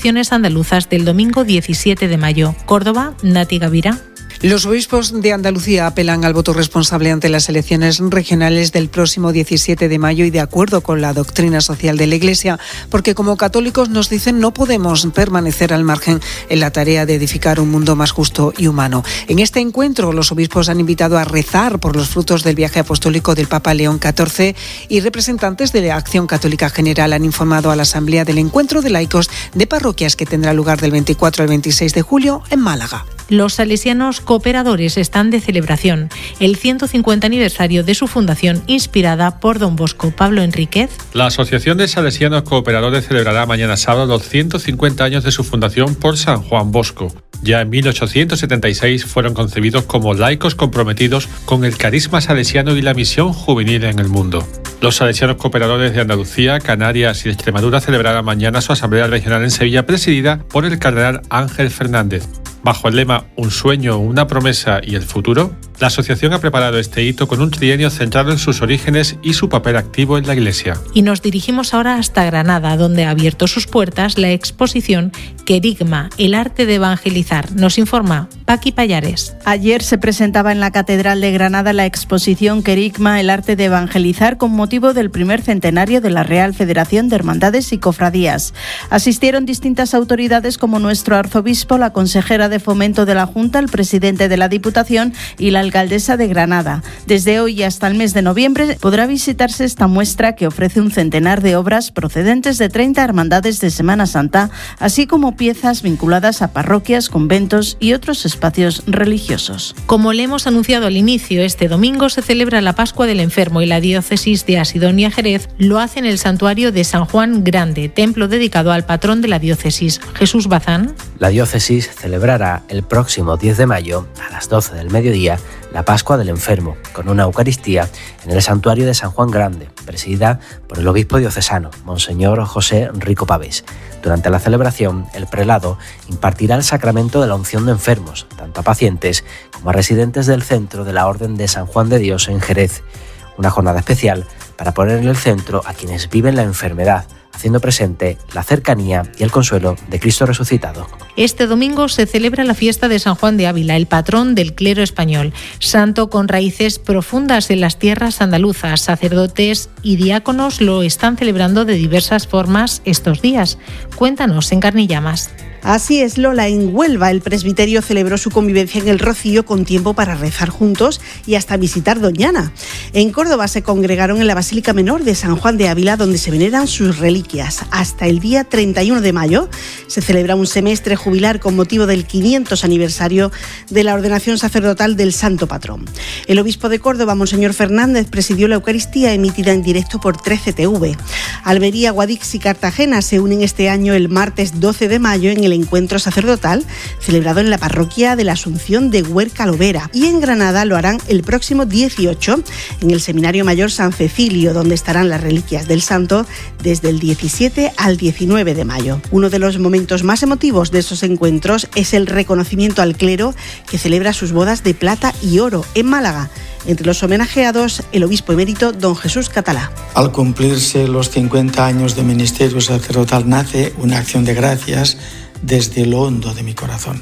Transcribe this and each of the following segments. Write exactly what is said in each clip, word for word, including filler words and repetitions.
elecciones andaluzas del domingo diecisiete de mayo. Córdoba, Nati Gavira. Los obispos de Andalucía apelan al voto responsable ante las elecciones regionales del próximo diecisiete de mayo y de acuerdo con la doctrina social de la Iglesia, porque como católicos nos dicen no podemos permanecer al margen en la tarea de edificar un mundo más justo y humano. En este encuentro los obispos han invitado a rezar por los frutos del viaje apostólico del Papa León catorce y representantes de la Acción Católica General han informado a la Asamblea del Encuentro de Laicos de Parroquias que tendrá lugar del veinticuatro al veintiséis de julio en Málaga. Los salesianos cooperadores están de celebración. El ciento cincuenta aniversario de su fundación, inspirada por don Bosco. Pablo Enríquez. La Asociación de Salesianos Cooperadores celebrará mañana sábado los ciento cincuenta años de su fundación por San Juan Bosco. Ya en mil ochocientos setenta y seis fueron concebidos como laicos comprometidos con el carisma salesiano y la misión juvenil en el mundo. Los salesianos cooperadores de Andalucía, Canarias y Extremadura celebrarán mañana su asamblea regional en Sevilla, presidida por el cardenal Ángel Fernández. Bajo el lema Un sueño, una promesa y el futuro, la asociación ha preparado este hito con un trienio centrado en sus orígenes y su papel activo en la Iglesia. Y nos dirigimos ahora hasta Granada, donde ha abierto sus puertas la exposición Querigma, el arte de evangelizar. Nos informa Paqui Payares. Ayer se presentaba en la Catedral de Granada la exposición Querigma, el arte de evangelizar, con motivo del primer centenario de la Real Federación de Hermandades y Cofradías. Asistieron distintas autoridades como nuestro arzobispo, la consejera de Fomento de la Junta, el presidente de la Diputación y la alcaldesa de Granada. Desde hoy hasta el mes de noviembre podrá visitarse esta muestra que ofrece un centenar de obras procedentes de treinta hermandades de Semana Santa, así como piezas vinculadas a parroquias, conventos y otros espacios religiosos. Como le hemos anunciado al inicio, este domingo se celebra la Pascua del Enfermo y la diócesis de Asidonia Jerez lo hace en el santuario de San Juan Grande, templo dedicado al patrón de la diócesis, Jesús Bazán. La diócesis celebrará el próximo diez de mayo a las doce del mediodía la Pascua del Enfermo, con una Eucaristía en el santuario de San Juan Grande, presidida por el obispo diocesano, Monseñor José Rico Pavés. Durante la celebración, el prelado impartirá el sacramento de la unción de enfermos, tanto a pacientes como a residentes del centro de la Orden de San Juan de Dios en Jerez. Una jornada especial para poner en el centro a quienes viven la enfermedad, haciendo presente la cercanía y el consuelo de Cristo resucitado. Este domingo se celebra la fiesta de San Juan de Ávila, el patrón del clero español, santo con raíces profundas en las tierras andaluzas. Sacerdotes y diáconos lo están celebrando de diversas formas estos días. Cuéntanos en Carne y Llamas. Así es, Lola. En Huelva el presbiterio celebró su convivencia en el Rocío con tiempo para rezar juntos y hasta visitar Doñana. En Córdoba se congregaron en la Basílica Menor de San Juan de Ávila, donde se veneran sus reliquias. Hasta el día treinta y uno de mayo se celebra un semestre jubilar con motivo del quinientos aniversario de la ordenación sacerdotal del Santo Patrón. El obispo de Córdoba, Monseñor Fernández, presidió la Eucaristía emitida en directo por trece T V. Almería, Guadix y Cartagena se unen este año el martes doce de mayo en el encuentro sacerdotal celebrado en la parroquia de la Asunción de Huerca Lovera, y en Granada lo harán el próximo dieciocho en el Seminario Mayor San Cecilio, donde estarán las reliquias del santo desde el diecisiete al diecinueve de mayo. Uno de los momentos más emotivos de esos encuentros es el reconocimiento al clero que celebra sus bodas de plata y oro en Málaga. Entre los homenajeados, el obispo emérito don Jesús Catalá. Al cumplirse los cincuenta años de ministerio sacerdotal nace una acción de gracias desde lo hondo de mi corazón.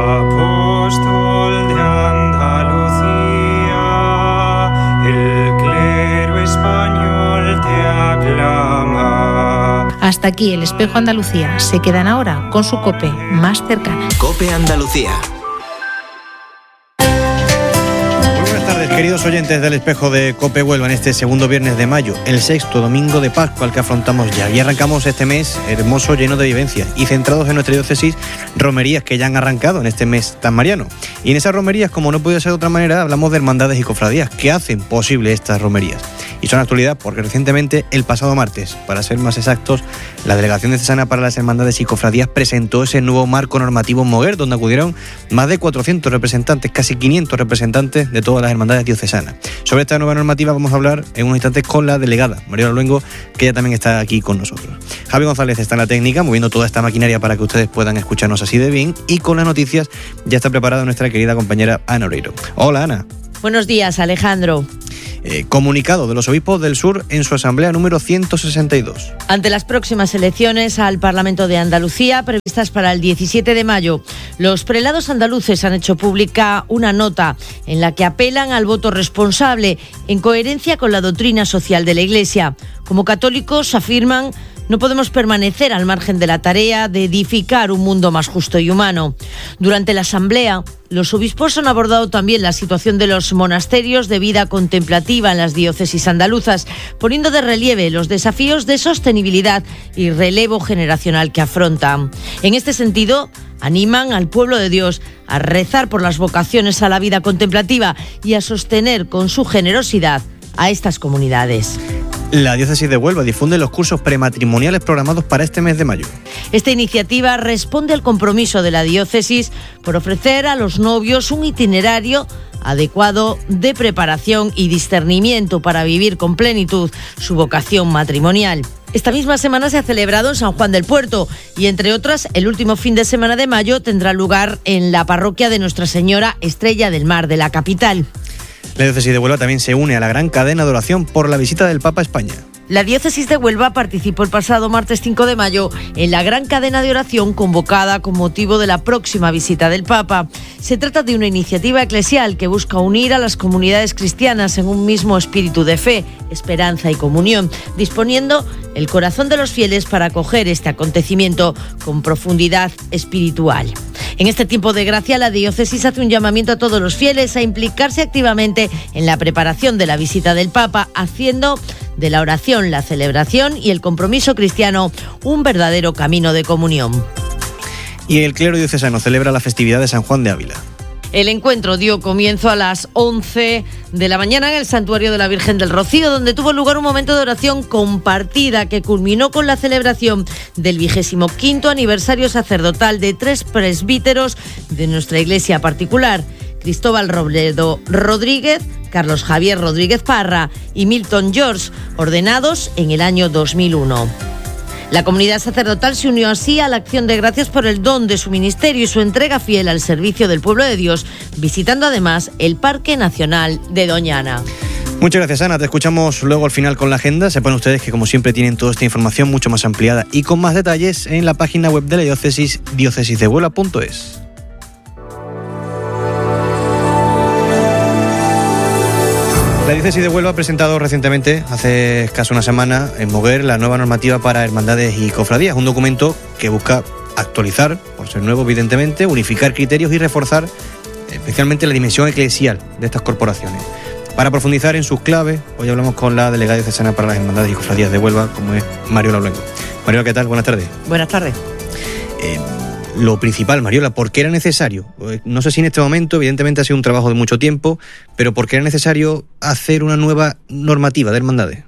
Apóstol de Andalucía, el clero español te aclama. Hasta aquí el Espejo Andalucía. Se quedan ahora con su COPE más cercana. COPE Andalucía. Queridos oyentes del Espejo de COPE Huelva, en este segundo viernes de mayo, el sexto domingo de Pascua al que afrontamos ya. Y arrancamos este mes hermoso, lleno de vivencias y centrados en nuestra diócesis, romerías que ya han arrancado en este mes tan mariano. Y en esas romerías, como no podía ser de otra manera, hablamos de hermandades y cofradías que hacen posible estas romerías. Y son actualidad porque recientemente, el pasado martes, para ser más exactos, la Delegación Diocesana para las Hermandades y Cofradías presentó ese nuevo marco normativo en Moguer, donde acudieron más de cuatrocientos representantes, casi quinientos representantes de todas las hermandades diocesanas. Sobre esta nueva normativa vamos a hablar en unos instantes con la delegada, Mariola Luengo, que ella también está aquí con nosotros. Javi González está en la técnica, moviendo toda esta maquinaria para que ustedes puedan escucharnos así de bien, y con las noticias ya está preparada nuestra querida compañera Ana Oreiro. Hola, Ana. Buenos días, Alejandro. Eh, comunicado de los obispos del sur en su asamblea número ciento sesenta y dos. Ante las próximas elecciones al Parlamento de Andalucía, previstas para el diecisiete de mayo, los prelados andaluces han hecho pública una nota en la que apelan al voto responsable, en coherencia con la doctrina social de la Iglesia. Como católicos, afirman, no podemos permanecer al margen de la tarea de edificar un mundo más justo y humano. Durante la asamblea, los obispos han abordado también la situación de los monasterios de vida contemplativa en las diócesis andaluzas, poniendo de relieve los desafíos de sostenibilidad y relevo generacional que afrontan. En este sentido, animan al pueblo de Dios a rezar por las vocaciones a la vida contemplativa y a sostener con su generosidad a estas comunidades. La diócesis de Huelva difunde los cursos prematrimoniales programados para este mes de mayo. Esta iniciativa responde al compromiso de la diócesis por ofrecer a los novios un itinerario adecuado de preparación y discernimiento para vivir con plenitud su vocación matrimonial. Esta misma semana se ha celebrado en San Juan del Puerto y, entre otras, el último fin de semana de mayo tendrá lugar en la parroquia de Nuestra Señora Estrella del Mar de la capital. La diócesis de Huelva también se une a la gran cadena de oración por la visita del Papa a España. La diócesis de Huelva participó el pasado martes cinco de mayo en la gran cadena de oración convocada con motivo de la próxima visita del Papa. Se trata de una iniciativa eclesial que busca unir a las comunidades cristianas en un mismo espíritu de fe, esperanza y comunión, disponiendo el corazón de los fieles para acoger este acontecimiento con profundidad espiritual. En este tiempo de gracia, la diócesis hace un llamamiento a todos los fieles a implicarse activamente en la preparación de la visita del Papa, haciendo de la oración, la celebración y el compromiso cristiano un verdadero camino de comunión. Y el clero diocesano celebra la festividad de San Juan de Ávila. El encuentro dio comienzo a las once de la mañana en el Santuario de la Virgen del Rocío, donde tuvo lugar un momento de oración compartida que culminó con la celebración del vigésimo quinto aniversario sacerdotal de tres presbíteros de nuestra iglesia particular: Cristóbal Robledo Rodríguez, Carlos Javier Rodríguez Parra y Milton George, ordenados en el año dos mil uno. La comunidad sacerdotal se unió así a la acción de gracias por el don de su ministerio y su entrega fiel al servicio del pueblo de Dios, visitando además el Parque Nacional de Doñana. Muchas gracias, Ana. Te escuchamos luego al final con la agenda. Sepan ustedes que, como siempre, tienen toda esta información mucho más ampliada y con más detalles en la página web de la diócesis, diócesis de huelva punto es. La diócesis de Huelva ha presentado recientemente, hace casi una semana, en Moguer, la nueva normativa para hermandades y cofradías, un documento que busca actualizar, por ser nuevo evidentemente, unificar criterios y reforzar especialmente la dimensión eclesial de estas corporaciones. Para profundizar en sus claves, hoy hablamos con la delegada diocesana para las hermandades y cofradías de Huelva, como es Mariola Luengo. Mariola, ¿qué tal? Buenas tardes. Buenas tardes. Eh, Lo principal, Mariola, ¿por qué era necesario? No sé si en este momento, evidentemente ha sido un trabajo de mucho tiempo, pero ¿por qué era necesario hacer una nueva normativa de hermandades?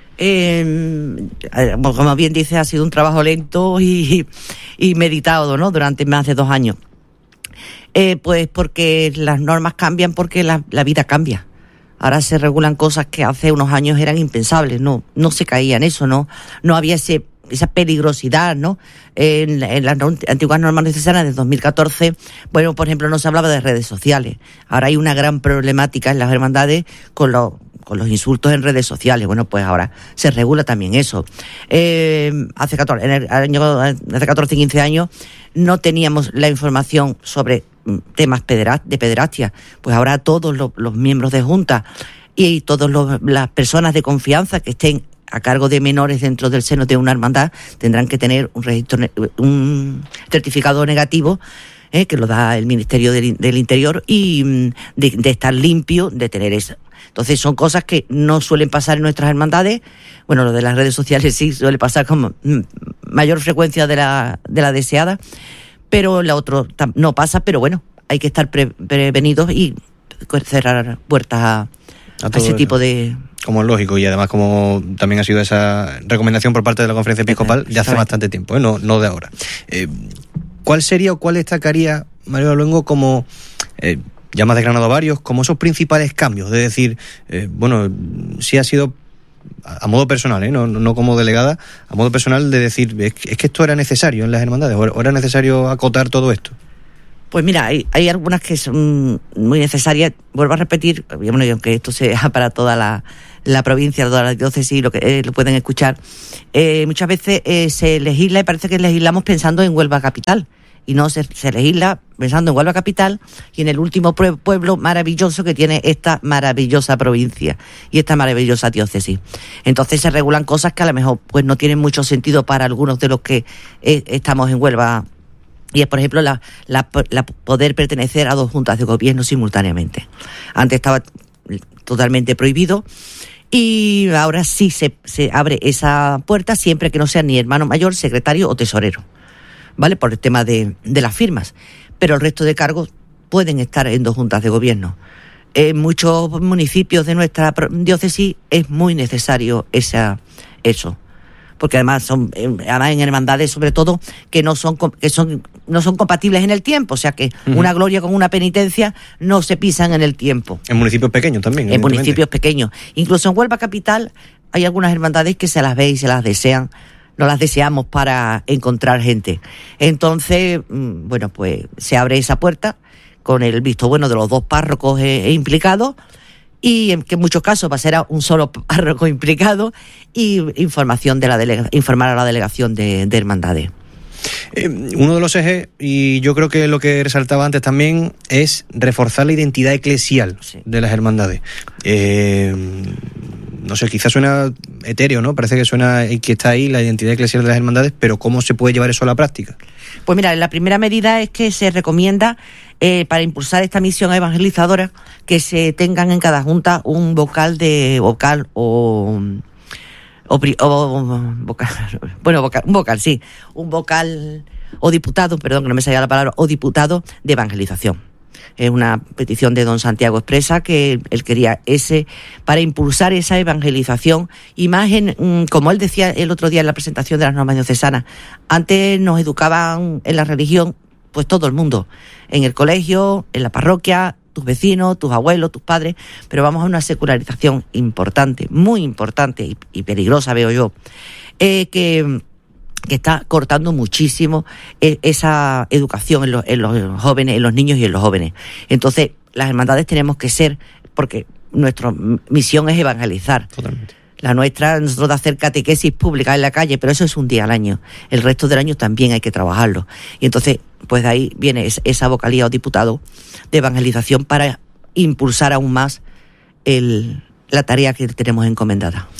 Eh, como bien dice, ha sido un trabajo lento y, y meditado, ¿no?, durante más de dos años. Eh, pues porque las normas cambian, porque la, la vida cambia. Ahora se regulan cosas que hace unos años eran impensables, no, no se caía en eso, no, no había ese esa peligrosidad, ¿no? En, en las antiguas normas diocesanas de dos mil catorce, bueno, por ejemplo, no se hablaba de redes sociales. Ahora hay una gran problemática en las hermandades con los con los insultos en redes sociales. Bueno, pues ahora se regula también eso. Eh, hace catorce, en el año, hace catorce, quince años no teníamos la información sobre temas de pederastia. Pues ahora todos los, los miembros de junta y todas las personas de confianza que estén a cargo de menores dentro del seno de una hermandad tendrán que tener un registro, un certificado negativo eh, que lo da el Ministerio del, del Interior y de, de estar limpio, de tener eso. Entonces son cosas que no suelen pasar en nuestras hermandades. Bueno, lo de las redes sociales sí suele pasar con mayor frecuencia de la, de la deseada, pero la otra no pasa, pero bueno, hay que estar pre, prevenidos y cerrar puertas a, a, a ese eso. tipo de... Como es lógico, y además como también ha sido esa recomendación por parte de la Conferencia Episcopal de hace bastante tiempo, ¿eh? no, no de ahora. Eh, ¿Cuál sería o cuál destacaría, Mariola Luengo, como, eh, ya me has desgranado varios, como esos principales cambios? Es decir, eh, bueno, sí ha sido a, a modo personal, ¿eh? no, no como delegada, a modo personal de decir, es que, es que esto era necesario en las hermandades, o era necesario acotar todo esto. Pues mira, hay, hay algunas que son muy necesarias. Vuelvo a repetir, bueno, y aunque esto sea para toda la, la provincia, toda la diócesis, lo que eh, lo pueden escuchar, eh, muchas veces eh, se legisla y parece que legislamos pensando en Huelva capital. Y no, se, se legisla pensando en Huelva capital y en el último pueblo maravilloso que tiene esta maravillosa provincia y esta maravillosa diócesis. Entonces se regulan cosas que a lo mejor pues no tienen mucho sentido para algunos de los que eh, estamos en Huelva. Y es, por ejemplo, la, la, la poder pertenecer a dos juntas de gobierno simultáneamente. Antes estaba totalmente prohibido y ahora sí se, se abre esa puerta siempre que no sea ni hermano mayor, secretario o tesorero, ¿vale? Por el tema de, de las firmas. Pero el resto de cargos pueden estar en dos juntas de gobierno. En muchos municipios de nuestra diócesis es muy necesario esa, eso. Porque además son además en hermandades sobre todo que no son que son no son compatibles en el tiempo, o sea que uh-huh. una gloria con una penitencia no se pisan en el tiempo. En municipios pequeños también. En municipios pequeños. Incluso en Huelva capital hay algunas hermandades que se las ve y se las desean, no las deseamos para encontrar gente. Entonces, bueno, pues se abre esa puerta con el visto bueno de los dos párrocos eh, implicados. Y en que en muchos casos va a ser a un solo párroco implicado y información de la delega, informar a la delegación de, de hermandades. Eh, uno de los ejes, y yo creo que lo que resaltaba antes también, es reforzar la identidad eclesial sí. de las hermandades. Eh, no sé, quizás suena etéreo, ¿no? Parece que suena que está ahí la identidad eclesial de las hermandades, pero ¿cómo se puede llevar eso a la práctica? Pues mira, la primera medida es que se recomienda eh, para impulsar esta misión evangelizadora que se tengan en cada junta un vocal de vocal o o, o vocal, bueno, vocal, un vocal, sí, un vocal o diputado, perdón, que no me salía la palabra, o diputado de evangelización. Es una petición de don Santiago Expresa que él quería ese para impulsar esa evangelización y más en, como él decía el otro día en la presentación de las normas diocesanas, antes nos educaban en la religión pues todo el mundo, en el colegio, en la parroquia, tus vecinos, tus abuelos, tus padres, pero vamos a una secularización importante, muy importante y, y peligrosa veo yo, eh, que... que está cortando muchísimo esa educación en los, en los jóvenes, en los niños y en los jóvenes. Entonces, las hermandades tenemos que ser, porque nuestra misión es evangelizar. Totalmente. La nuestra, nosotros de hacer catequesis pública en la calle, pero eso es un día al año. El resto del año también hay que trabajarlo. Y entonces, pues de ahí viene esa vocalía o diputado de evangelización para impulsar aún más el, la tarea que tenemos encomendada.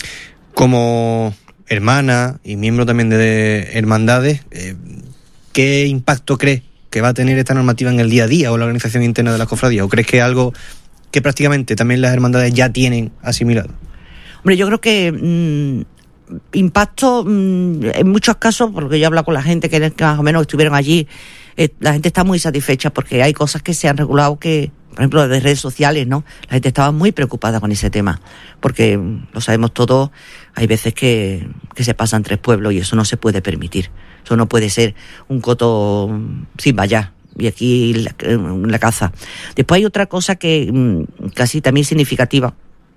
Como hermana y miembro también de hermandades, eh, ¿qué impacto crees que va a tener esta normativa en el día a día o la organización interna de las cofradías? ¿O crees que es algo que prácticamente también las hermandades ya tienen asimilado? Hombre, yo creo que mmm, impacto mmm, en muchos casos, porque yo he hablado con la gente que más o menos estuvieron allí, eh, la gente está muy satisfecha porque hay cosas que se han regulado que, por ejemplo, de redes sociales, ¿no? La gente estaba muy preocupada con ese tema, porque lo sabemos todos, hay veces que, que se pasan tres pueblos y eso no se puede permitir. Eso no puede ser un coto sin vallar. Y aquí la, la caza. Después hay otra cosa que mmm, casi también significativa,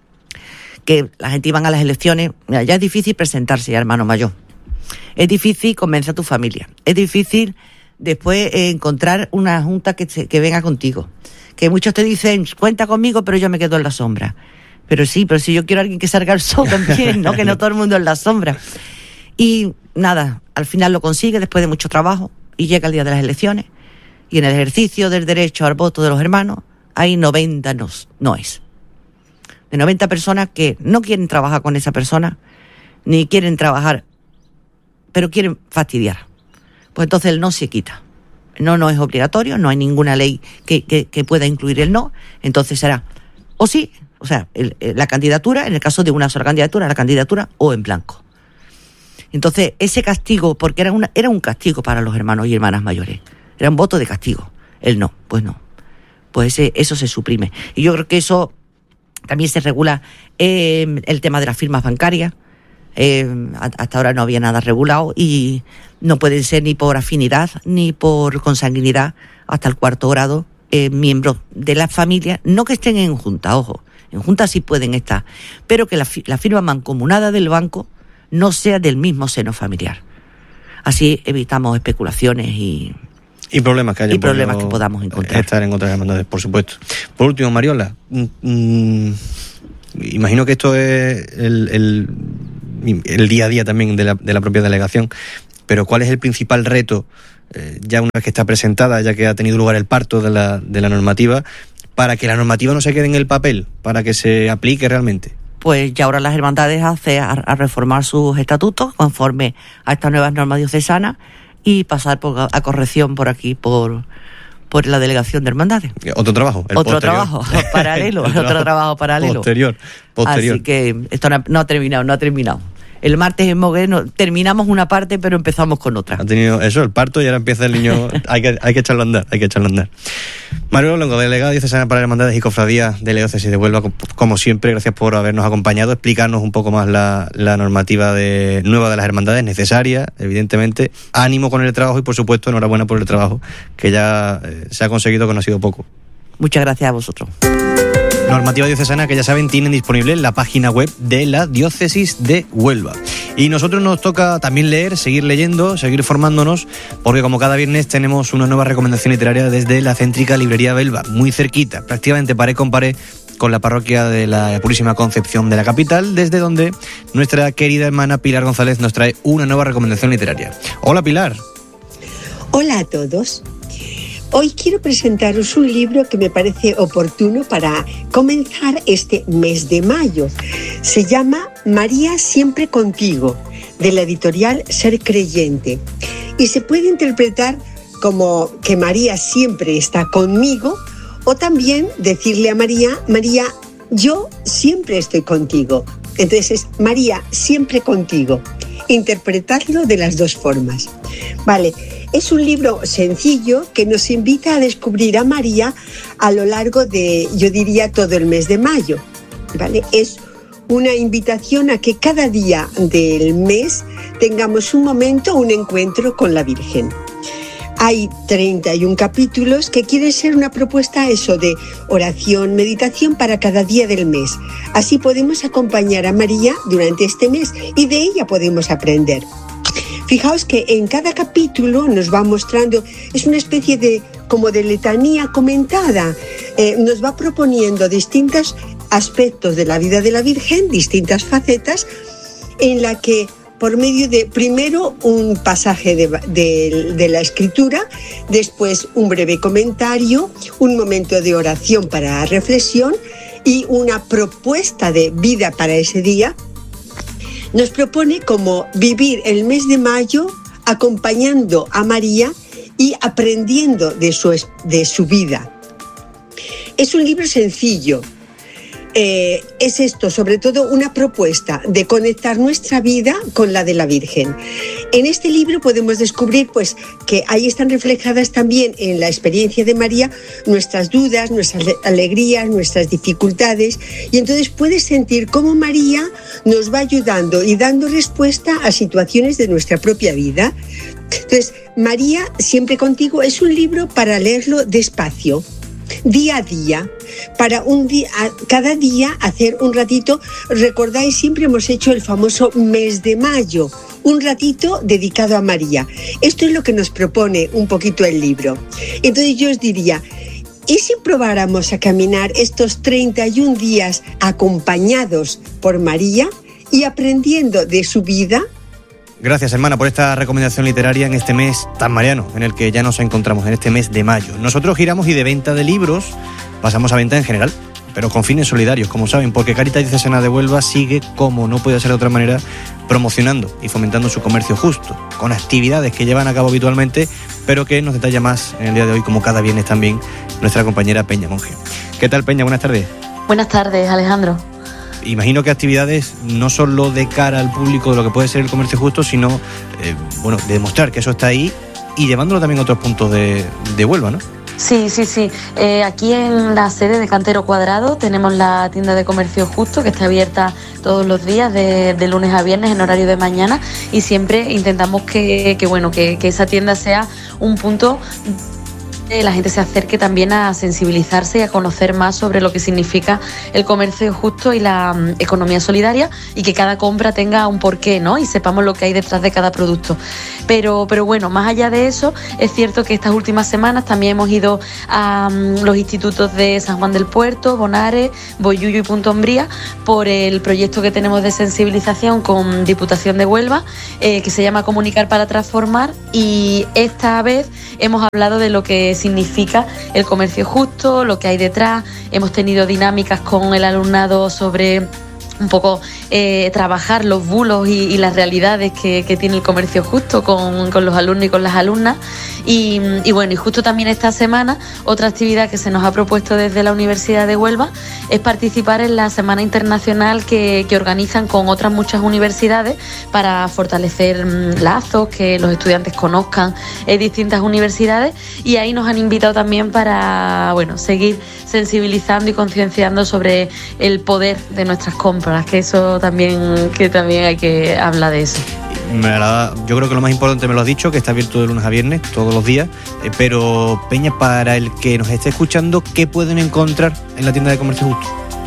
que la gente iba a las elecciones, mira, ya es difícil presentarse a hermano mayor. Es difícil convencer a tu familia. Es difícil después eh, encontrar una junta que, que venga contigo. Que muchos te dicen, cuenta conmigo, pero yo me quedo en la sombra. Pero sí, pero si yo quiero a alguien que salga al sol también, ¿no? Que no todo el mundo en la sombra. Y nada, al final lo consigue después de mucho trabajo y llega el día de las elecciones y en el ejercicio del derecho al voto de los hermanos hay noventa nos, noes. De noventa personas que no quieren trabajar con esa persona, ni quieren trabajar, pero quieren fastidiar. Pues entonces el no se quita. El no no es obligatorio, no hay ninguna ley que, que, que pueda incluir el no, entonces será o sí, o sea, el, la candidatura, en el caso de una sola candidatura, la candidatura o en blanco. Entonces, ese castigo, porque era, una, era un castigo para los hermanos y hermanas mayores, era un voto de castigo, el no, pues no, pues ese, eso se suprime. Y yo creo que eso también se regula eh, el tema de las firmas bancarias. Eh, hasta ahora no había nada regulado y no pueden ser ni por afinidad ni por consanguinidad hasta el cuarto grado eh, miembros de la familia, no que estén en junta, ojo, en junta sí pueden estar, pero que la, la firma mancomunada del banco no sea del mismo seno familiar. Así evitamos especulaciones y, Y problemas que haya y problemas que podamos encontrar. Estar en otras hermandades, por supuesto. Por último, Mariola, mmm, imagino que esto es el, el, el día a día también de la, de la propia delegación, pero ¿cuál es el principal reto, eh, ya una vez que está presentada, ya que ha tenido lugar el parto de la, de la normativa, para que la normativa no se quede en el papel, para que se aplique realmente? Pues ya ahora las hermandades hace a, a reformar sus estatutos conforme a estas nuevas normas diocesanas y pasar por, a corrección por aquí, por, por la delegación de hermandades. Otro trabajo. El otro posterior. trabajo paralelo, trabajo otro trabajo paralelo. Posterior, posterior. Así que esto no, no ha terminado, no ha terminado. El martes en Moguer no, terminamos una parte, pero empezamos con otra. Ha tenido eso, el parto, y ahora empieza el niño. hay, que, hay que echarlo a andar, hay que echarlo a andar. Mario Longo, delegado diocesana para Hermandades y Cofradías de la Diócesis de Huelva, como siempre, gracias por habernos acompañado, explicarnos un poco más la, la normativa de, nueva de las hermandades, necesaria, evidentemente. Ánimo con el trabajo y, por supuesto, enhorabuena por el trabajo, que ya eh, se ha conseguido, que no ha sido poco. Muchas gracias a vosotros. Normativa diocesana que, ya saben, tienen disponible en la página web de la Diócesis de Huelva. Y nosotros nos toca también leer, seguir leyendo, seguir formándonos, porque como cada viernes tenemos una nueva recomendación literaria desde la céntrica librería Belva, muy cerquita, prácticamente paré con paré con la parroquia de la Purísima Concepción de la capital, desde donde nuestra querida hermana Pilar González nos trae una nueva recomendación literaria. Hola, Pilar. Hola a todos. Hoy quiero presentaros un libro que me parece oportuno para comenzar este mes de mayo. Se llama María siempre contigo, de la editorial Ser Creyente. Y se puede interpretar como que María siempre está conmigo, o también decirle a María, María, yo siempre estoy contigo. Entonces es María siempre contigo. Interpretarlo de las dos formas. Vale. Es un libro sencillo que nos invita a descubrir a María a lo largo de, yo diría, todo el mes de mayo, ¿vale? Es una invitación a que cada día del mes tengamos un momento, un encuentro con la Virgen. Hay treinta y uno capítulos que quieren ser una propuesta eso de oración, meditación para cada día del mes. Así podemos acompañar a María durante este mes y de ella podemos aprender. Fijaos que en cada capítulo nos va mostrando, es una especie de como de letanía comentada, eh, nos va proponiendo distintos aspectos de la vida de la Virgen, distintas facetas, en la que por medio de, primero un pasaje de, de, de la escritura, después un breve comentario, un momento de oración para reflexión y una propuesta de vida para ese día, nos propone como vivir el mes de mayo acompañando a María y aprendiendo de su, de su vida. Es un libro sencillo. Eh, es esto, sobre todo, una propuesta de conectar nuestra vida con la de la Virgen. En este libro podemos descubrir pues, que ahí están reflejadas también en la experiencia de María nuestras dudas, nuestras alegrías, nuestras dificultades, y entonces puedes sentir cómo María nos va ayudando y dando respuesta a situaciones de nuestra propia vida. Entonces, María siempre contigo es un libro para leerlo despacio, día a día, para un día, cada día hacer un ratito. Recordáis, siempre hemos hecho el famoso mes de mayo, un ratito dedicado a María. Esto es lo que nos propone un poquito el libro. Entonces yo os diría, ¿y si probáramos a caminar estos treinta y un días acompañados por María y aprendiendo de su vida? Gracias, hermana, por esta recomendación literaria en este mes tan mariano, en el que ya nos encontramos, en este mes de mayo. Nosotros giramos y de venta de libros pasamos a venta en general, pero con fines solidarios, como saben, porque Caritas Diocesana de Huelva sigue, como no puede ser de otra manera, promocionando y fomentando su comercio justo, con actividades que llevan a cabo habitualmente, pero que nos detalla más en el día de hoy, como cada viernes también, nuestra compañera Peña Monge. ¿Qué tal, Peña? Buenas tardes. Buenas tardes, Alejandro. Imagino que actividades no solo de cara al público de lo que puede ser el comercio justo, sino eh, bueno, de demostrar que eso está ahí y llevándolo también a otros puntos de, de Huelva, ¿no? Sí, sí, sí. Eh, aquí en la sede de Cantero Cuadrado tenemos la tienda de comercio justo, que está abierta todos los días de, de lunes a viernes en horario de mañana, y siempre intentamos que, que bueno, que, que esa tienda sea un punto la gente se acerque también a sensibilizarse y a conocer más sobre lo que significa el comercio justo y la um, economía solidaria, y que cada compra tenga un porqué, ¿no? Y sepamos lo que hay detrás de cada producto. Pero, pero bueno, más allá de eso, es cierto que estas últimas semanas también hemos ido a um, los institutos de San Juan del Puerto, Bonares, Boyullo y Punta Umbría por el proyecto que tenemos de sensibilización con Diputación de Huelva, eh, que se llama Comunicar para Transformar, y esta vez hemos hablado de lo que significa el comercio justo, lo que hay detrás. Hemos tenido dinámicas con el alumnado sobre un poco eh, trabajar los bulos y, y las realidades que, que tiene el comercio justo con, con los alumnos y con las alumnas. Y, y bueno, y justo también esta semana otra actividad que se nos ha propuesto desde la Universidad de Huelva es participar en la Semana Internacional que, que organizan con otras muchas universidades para fortalecer mmm, lazos, que los estudiantes conozcan eh, distintas universidades, y ahí nos han invitado también para, bueno, seguir sensibilizando y concienciando sobre el poder de nuestras compras, que eso también, que también hay que hablar de eso. Me agrada, yo creo que lo más importante me lo has dicho, que está abierto de lunes a viernes, todos los días, eh, pero Peña, para el que nos esté escuchando, ¿qué pueden encontrar en la tienda de comercio justo?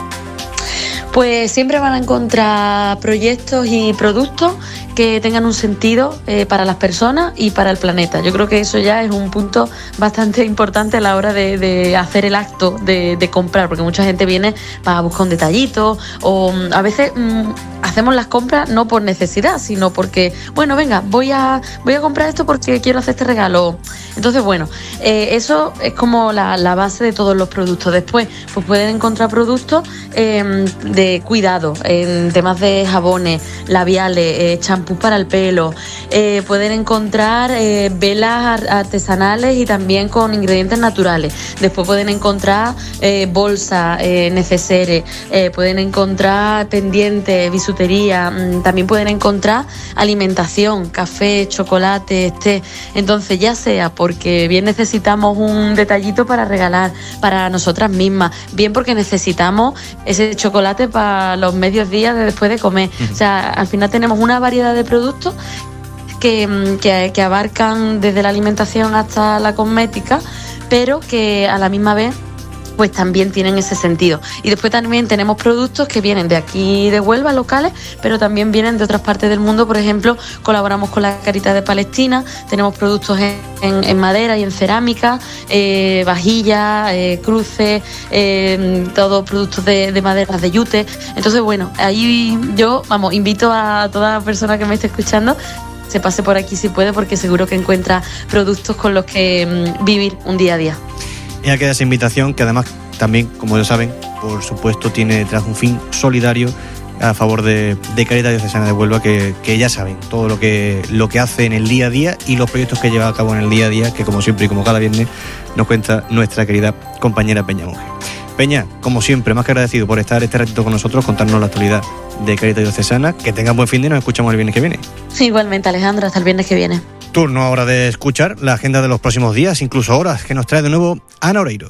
Pues siempre van a encontrar proyectos y productos que tengan un sentido eh, para las personas y para el planeta. Yo creo que eso ya es un punto bastante importante a la hora de, de hacer el acto de, de comprar, porque mucha gente viene para buscar un detallito, o a veces mmm, hacemos las compras no por necesidad, sino porque, bueno, venga, voy a voy a comprar esto porque quiero hacer este regalo. Entonces, bueno, eh, eso es como la, la base de todos los productos. Después, pues pueden encontrar productos eh, de cuidado, en temas de jabones, labiales, eh, champús para el pelo. Eh, pueden encontrar eh, velas artesanales y también con ingredientes naturales. Después pueden encontrar eh, bolsas, eh, neceseres, eh, pueden encontrar pendientes, bisutería. También pueden encontrar alimentación, café, chocolate, té. Entonces, ya sea porque bien necesitamos un detallito para regalar para nosotras mismas, bien porque necesitamos ese chocolate para los medios días de después de comer. Uh-huh. O sea, al final tenemos una variedad de productos que, que, que abarcan desde la alimentación hasta la cosmética, pero que a la misma vez pues también tienen ese sentido. Y después también tenemos productos que vienen de aquí de Huelva, locales, pero también vienen de otras partes del mundo. Por ejemplo, colaboramos con la Caritas de Palestina, tenemos productos en, en, en madera y en cerámica, eh, vajillas, eh, cruces, eh, todos productos de, de madera, de yute. Entonces, bueno, ahí yo, vamos, invito a toda persona que me esté escuchando se pase por aquí si puede, porque seguro que encuentra productos con los que mm, vivir un día a día. Ya queda esa invitación, que además también, como ya saben, por supuesto tiene detrás un fin solidario a favor de, de Caritas Diocesana de Huelva, que, que ya saben todo lo que, lo que hace en el día a día y los proyectos que lleva a cabo en el día a día, que como siempre y como cada viernes nos cuenta nuestra querida compañera Peña Monge. Peña, como siempre, más que agradecido por estar este ratito con nosotros, contarnos la actualidad de Caritas Diocesana. Que tengan buen fin de y nos escuchamos el viernes que viene. Igualmente, Alejandro, hasta el viernes que viene. Turno ahora de escuchar la agenda de los próximos días, incluso horas, que nos trae de nuevo Ana Oreiro.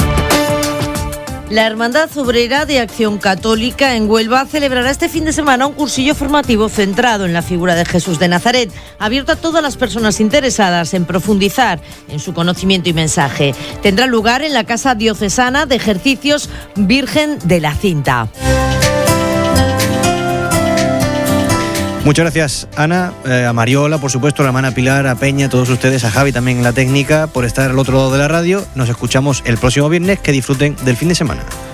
La Hermandad Obrera de Acción Católica en Huelva celebrará este fin de semana un cursillo formativo centrado en la figura de Jesús de Nazaret, abierto a todas las personas interesadas en profundizar en su conocimiento y mensaje. Tendrá lugar en la Casa Diocesana de Ejercicios Virgen de la Cinta. Muchas gracias, Ana, eh, a Mariola, por supuesto, a la hermana Pilar, a Peña, a todos ustedes, a Javi también en la técnica, por estar al otro lado de la radio. Nos escuchamos el próximo viernes. Que disfruten del fin de semana.